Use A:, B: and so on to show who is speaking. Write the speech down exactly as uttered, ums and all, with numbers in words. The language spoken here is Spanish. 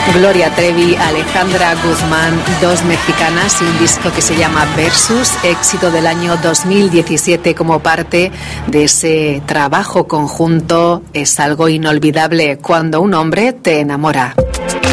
A: Gloria Trevi, Alejandra Guzmán, dos mexicanas y un disco que se llama Versus, éxito del año dos mil diecisiete como parte de ese trabajo conjunto. Es algo inolvidable cuando un hombre te enamora.